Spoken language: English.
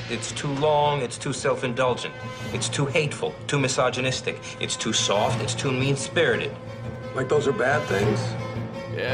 It's too long, it's too self-indulgent. It's too hateful, too misogynistic. It's too soft, it's too mean-spirited. Like those are bad things?